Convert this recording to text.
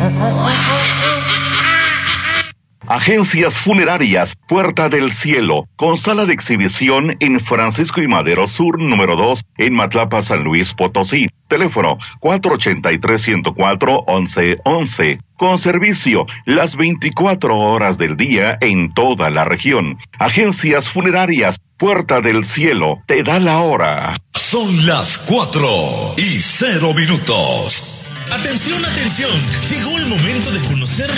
Agencias Funerarias Puerta del Cielo, con sala de exhibición en Francisco y Madero Sur, número 2, en Matlapa, San Luis Potosí. Teléfono 483-104-1111. Con servicio las 24 horas del día en toda la región. Agencias Funerarias Puerta del Cielo, te da la hora. Son las 4:00. Atención, atención. Llegó el momento de conocer